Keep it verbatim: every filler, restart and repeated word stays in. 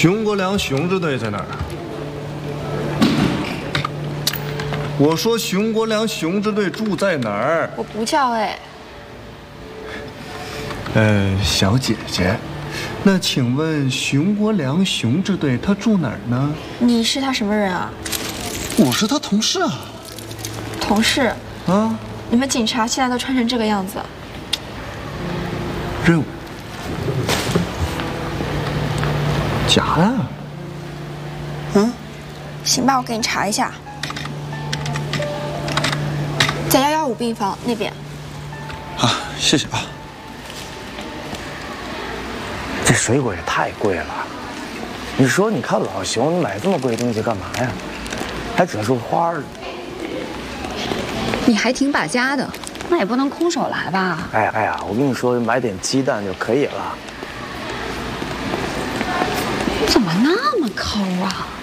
熊国良熊支队在哪儿？我说熊国良熊支队住在哪儿？ 我不叫哎。 呃，小姐姐，那请问熊国良熊支队他住哪儿呢？ 你是他什么人啊？ 我是他同事啊。 同事？ 啊？ 你们警察现在都穿成这个样子？ 任务。假的。 嗯。行吧，我给你查一下。在幺幺五病房那边。 啊，谢谢啊。 这水果也太贵了。你说，你看老熊，你买这么贵的东西干嘛呀？还折束花儿。 你还挺把家的，那也不能空手来吧？ 哎哎呀，我跟你说，买点鸡蛋就可以了。 怎么那么抠啊？